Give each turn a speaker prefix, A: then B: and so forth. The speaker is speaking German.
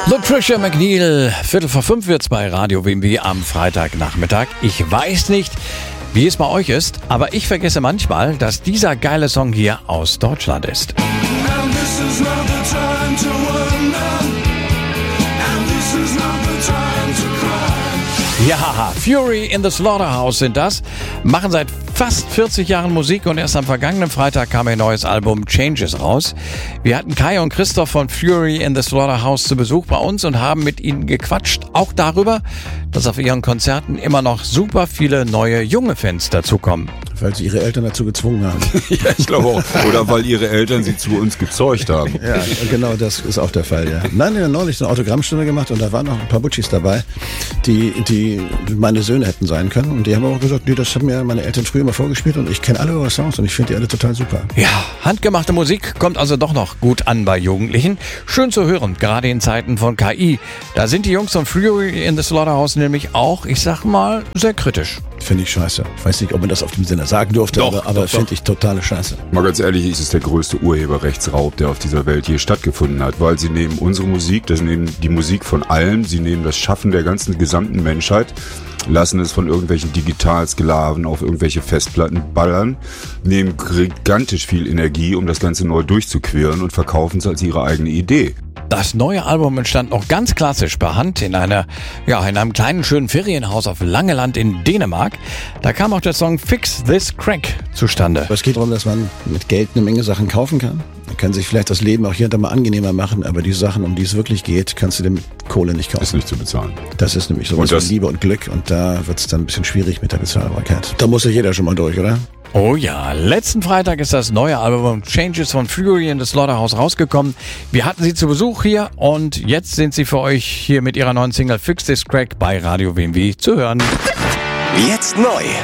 A: Trisha McNeil, 4:45 wird's bei Radio WMW am Freitagnachmittag. Ich weiß nicht, wie es bei euch ist, aber ich vergesse manchmal, dass dieser geile Song hier aus Deutschland ist. Ja, Fury in the Slaughterhouse sind das, machen seit fast 40 Jahren Musik und erst am vergangenen Freitag kam ihr neues Album Changes raus. Wir hatten Kai und Christoph von Fury in the Slaughterhouse zu Besuch bei uns und haben mit ihnen gequatscht, auch darüber, dass auf ihren Konzerten immer noch super viele neue junge Fans dazukommen.
B: Weil sie ihre Eltern dazu gezwungen haben.
C: Ja, ich glaube auch. Oder weil ihre Eltern sie zu uns gezeugt haben.
B: Ja, genau, das ist auch der Fall, ja. Nein, wir haben neulich eine Autogrammstunde gemacht und da waren noch ein paar Butchis dabei, die meine Söhne hätten sein können. Und die haben auch gesagt, nee, das haben mir meine Eltern früher mal vorgespielt und ich kenne alle eure Songs und ich finde die alle total super.
A: Ja, handgemachte Musik kommt also doch noch gut an bei Jugendlichen. Schön zu hören, gerade in Zeiten von KI. Da sind die Jungs von Fury in the Slaughterhouse nämlich auch, ich sag mal, sehr kritisch.
B: Finde ich scheiße. Ich weiß nicht, ob man das auf dem Sender sagen durfte, aber finde ich totale Scheiße.
C: Mal ganz ehrlich, ist es der größte Urheberrechtsraub, der auf dieser Welt je stattgefunden hat, weil sie nehmen unsere Musik, das nehmen die Musik von allen, sie nehmen das Schaffen der ganzen gesamten Menschheit, lassen es von irgendwelchen Digitalsklaven auf irgendwelche Festplatten ballern, nehmen gigantisch viel Energie, um das Ganze neu durchzuqueren und verkaufen es als ihre eigene Idee.
A: Das neue Album entstand noch ganz klassisch per Hand in einem kleinen schönen Ferienhaus auf Langeland in Dänemark. Da kam auch der Song Fix This Crack zustande.
B: Es geht darum, dass man mit Geld eine Menge Sachen kaufen kann. Man kann sich vielleicht das Leben auch hier und da mal angenehmer machen, aber die Sachen, um die es wirklich geht, kannst du dir mit Kohle nicht kaufen.
C: Ist nicht zu bezahlen.
B: Das ist nämlich sowas wie Liebe und Glück und da wird es dann ein bisschen schwierig mit der Bezahlbarkeit. Da muss ja jeder schon mal durch, oder?
A: Oh ja, letzten Freitag ist das neue Album Changes von Fury in the Slaughterhouse rausgekommen. Wir hatten sie zu Besuch hier und jetzt sind sie für euch hier mit ihrer neuen Single Fix This Crack bei Radio WMW zu hören.
D: Jetzt neu.